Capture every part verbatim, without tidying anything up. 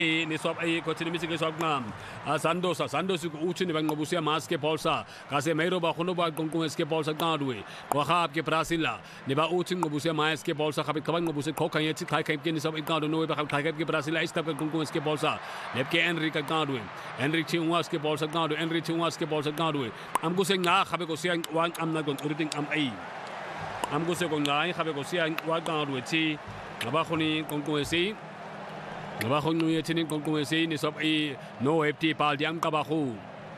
ni swap ay kochini misi ke swap nam sandosa sandosi ko uchini bang mabusia mas ke polsa kasi mayro ba kuno ba kung kung eske polsa kadui ko khap ke brasila ni ba uchin mabusia mas ke polsa khabit kabang mabusia ko kan yeti khai khai ke ni sab ikado no ba khai khai ke brasila istab ke kung kung eske polsa lep ke enric ka kadui enric chi was ke polsa kadui enric chi was ke polsa kadui am ko seng nga khabe ko siang wang am na gon uriting am ai am ko se ko ngai khabe ko siang wa kadui chi ngaba khoni kung kung esi ngaba khonu ye chinin kung kung esi ni sob i no ft pal diam ka ba khu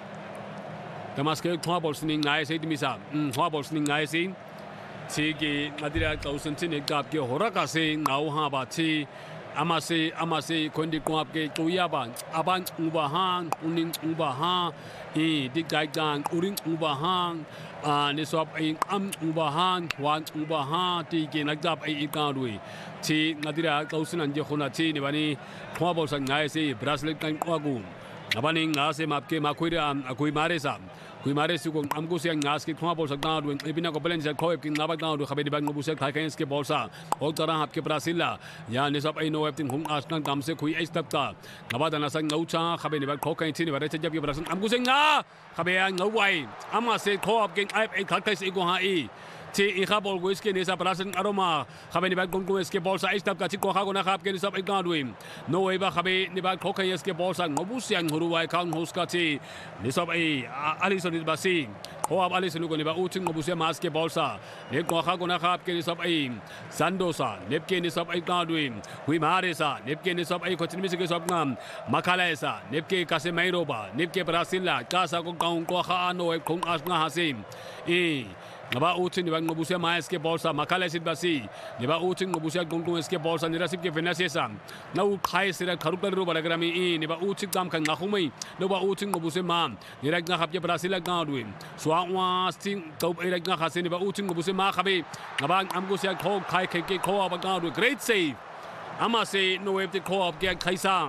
tamas ke thwa bol sning ngai se dimisa thwa bol sning ngai si chi ki madira tausan chin ek kap ke hora ka se ngau ha ba chi amase amase kondi kwap ke tuya ba abang uba hang uning uba ha i dik dai gang uring uba hang a ni sob i am uba hang wan uba ha ti ke nak jap ai ka rui chi ngadira tausan an je khona chi ni bani thwa bol sang ngai se bracelet kan kwa gu abani nga se map ke ma khuira am akui mare sa kui mare su ko amko siang ngas ke thwa bol sa ta du ebina ko belen ja khoep kin naba ta du khabe bang bu se khai khai ke bol sa o tara hap ke brasila ya ni sab ai no web tin hung asnan kam se kui ai stap ta ngaba dana sang ngau cha khabe ni ba kho kai chi ni ba re jab ke brasin amko se nga khabe ngau wai ama se khoap ke ai ai khai khai se ko ha i chi i kha bol go iske ni sa brasin aroma khabe ni ba kong kong iske bol sa ai stap ka chi ko kha ko na khap ke ni sab ai ka du no wai ba khabe ni ba kho kai iske bol sa ngobu siang huru wai khang hos ka chi ni sab ai alison basi ho ab alison ko ni ba uting ngobu se mas ke bol sa ne ko kha ko na khap ke ni sab ai sandosa nep ke ni sab ai ka du hui mare sa nep ke ni sab ai ko chin mi se ke sab ngam makala sa nep ke ka se mairo ba nep ke brasila ka sa ko kaung ko kha no e khong as nga hasim e ngaba uting ni ba ngobu se mas ke bol sa makala sit basi ni ba uting ngobu se gong gong ke bol sa ni rasip ke venase sa na u khai se ra kharu kar ro ba grami e ni ba uting kam kan nga khumai no ba uting ngobu se mam ni ra nga khap ke brasila ka du swa wa sting to e ra nga kha se ni ba uting ngobu se ma khabe ngaba am ko se kho khai khai ke kho ba ka du great save ama se no web te kho up ke khai sa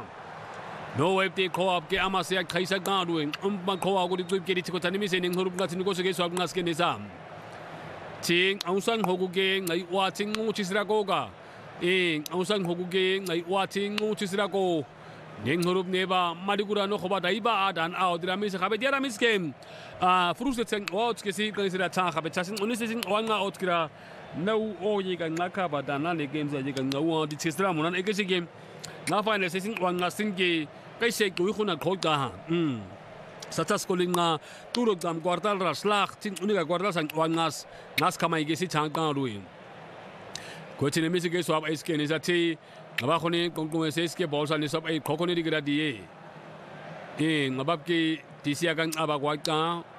no web te kho up ke ama se khai sa ka du um ba kho a ko ri ke ri ko tani mi se ning horup nga tin ko se ke so ngas ke ni sa ching ang sang hogu ge ngai wa ching ngu chisra ko ga e ang sang hogu ge ngai wa ching ngu chisra ko ning horup neba madikura no khoba dai ba dan au dira mi se khabe dira mi skem a frustet sang out ke si kan sira cha khabe chasin oni se sing wan nga out kira no o ye ga ngaka ba dan na ne game se ye ga ngawa di chisra mo nan e ke si game na final se sing wan nga sing ge kai se ku khuna kho ga ha um satas kolinga turok dam guardal raslak tin unika guardal sang wangas nas kamai ge si chang ka rui ko chine mi se ge swap ice ke ni sa ti ngaba khoni kong kong se ke bol sa ni sab ai khokoni digra di e e ngabab ki tisia kan aba kwa ka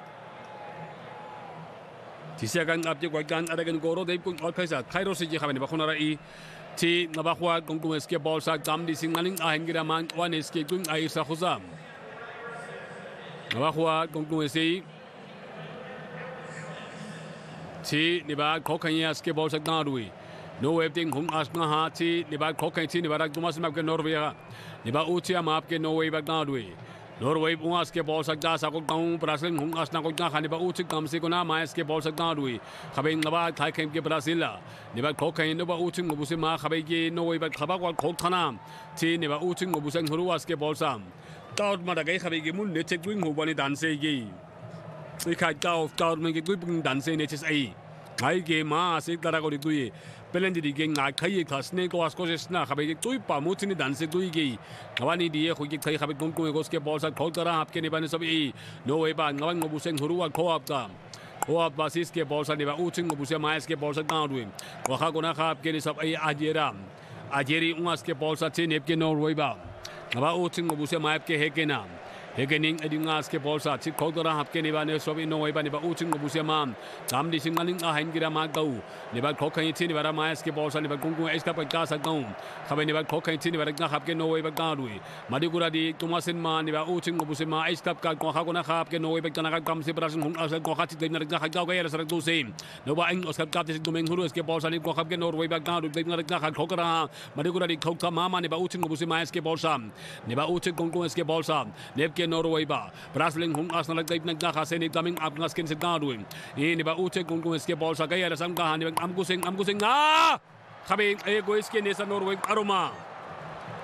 tisia kan ab je kwa kan ada kan goro dei kun khai sa khairo se je khabani ba khona ra i ti ngaba khwa kong kong ke bol sa dam di singaling a hengira man wan es ke kun ai sa khuzam ngaba khwa kong kong esi chi ni ba kho khan ya ske bol sa na rui no web ting hung as na ha chi ni ba kho khan chi ni ba rak dumas map ke norway ni ba u chi am ap ke no web ba na rui norway u as ke bol sa da sa ko kaung brasil hung as na ko na khani ba u chi kam se ko na ma ske bol sa na rui khabe ngaba thai khem ke brasil la ni ba kho khan no ba u chi ngobu se ma khabe ge no web ba khaba ko kho thana chi ni ba u chi ngobu sang huru as ke bol sam tao mà đại cái khai cái muốn để check wing hồ bani đàn xe gì, cái khai tao tao mình cái túi bung đàn xe này chết ai, ngay cái mà sẽ ta ra cái túi, bên đi cái ngay khai cái khas này có asco sẽ na khai cái túi pa mút này đàn xe túi gì, ngay đi đi cái khai khai công công cái ball sa khâu ta ra hấp cái này bani sab ai, no way ba ngay ngobu seng huru wa khâu hấp ta, khâu hấp basis cái ball sa này ba uting ngobu se mais cái ball sa down doing, wa kha guna khap cái này sab ai ajeram, ajeri ungas cái ball sa chen hep cái Norway ba. ngaba uting ngobu se maip ke hekena hekening edingas ke bolsa chi khodora hap ke niba ne sobi no ba niba uting ngobu se mam dam di singaling a hain gira ma gau niba khokhan chi niba mais ke bolsa niba kungku es ka pa ka sa gau khabe niba khokhan chi niba ga hap ke no ba ga rui madikura di tumasin ma niba uting ngobu se ma es ka ka ko ha ko na khap ke no ba kana ka kam se brasin hung asa ko kha chi de na ga ga ga ya sa du se no ba ang os ka ka de dumeng huru es ke bolsa ni ko hap ke no ba ga ru de na ga kha khokara madikura di khokha ma ma niba uting ngobu se ma es ke bolsa niba uting kungku es ke bolsa nep ke Norway ba Brasling hung as na lagay nagna kasi ni daming up nga skin sa gadwin ini ba uche kung kung eske ball sa kaya rasang kahan ni am kusing am kusing na kami ay go eske ni sa Norway aroma